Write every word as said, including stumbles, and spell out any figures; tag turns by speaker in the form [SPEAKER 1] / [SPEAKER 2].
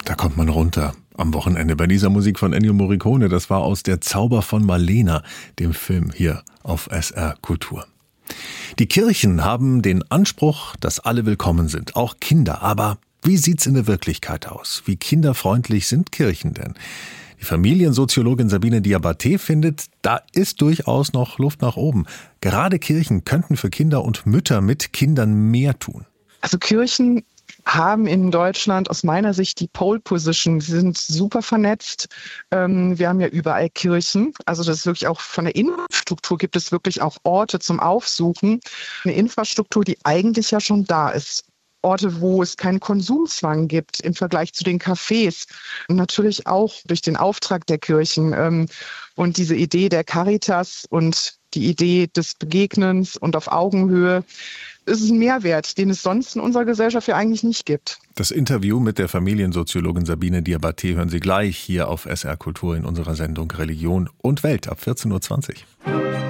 [SPEAKER 1] Da kommt man runter am Wochenende bei dieser Musik von Ennio Morricone. Das war aus Der Zauber von Malena, dem Film hier auf S R Kultur. Die Kirchen haben den Anspruch, dass alle willkommen sind, auch Kinder. Aber wie sieht's in der Wirklichkeit aus? Wie kinderfreundlich sind Kirchen denn? Die Familiensoziologin Sabine Diabaté findet, da ist durchaus noch Luft nach oben. Gerade Kirchen könnten für Kinder und Mütter mit Kindern mehr tun.
[SPEAKER 2] Also Kirchen haben in Deutschland aus meiner Sicht die Pole Position. Sie sind super vernetzt. Wir haben ja überall Kirchen. Also das ist wirklich auch von der Infrastruktur gibt es wirklich auch Orte zum Aufsuchen. Eine Infrastruktur, die eigentlich ja schon da ist. Orte, wo es keinen Konsumzwang gibt im Vergleich zu den Cafés. Und natürlich auch durch den Auftrag der Kirchen und diese Idee der Caritas und die Idee des Begegnens und auf Augenhöhe. Es ist ein Mehrwert, den es sonst in unserer Gesellschaft ja eigentlich nicht gibt.
[SPEAKER 1] Das Interview mit der Familiensoziologin Sabine Diabaté hören Sie gleich hier auf S R Kultur in unserer Sendung Religion und Welt ab vierzehn Uhr zwanzig.